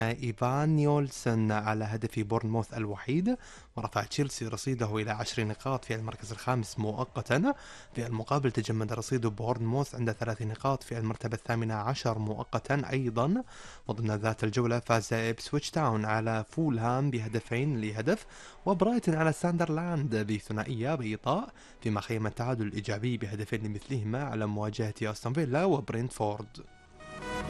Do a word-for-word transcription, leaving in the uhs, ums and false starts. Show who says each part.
Speaker 1: إيفان نيولسون على هدف بورنموث الوحيد، ورفع تشيلسي رصيده إلى عشر نقاط في المركز الخامس مؤقتا. في المقابل تجمد رصيد بورنموث عند ثلاث نقاط في المرتبة الثامنة عشر مؤقتا أيضا. وضمن ذات الجولة فاز إبسويتش تاون على فولهام بهدفين لهدف، وبرايتون على ساندرلاند بثنائية بيضاء، فيما خيم التعادل الإيجابي بهدفين لمثلهما على مواجهة أستون فيلا وبرينتفورد.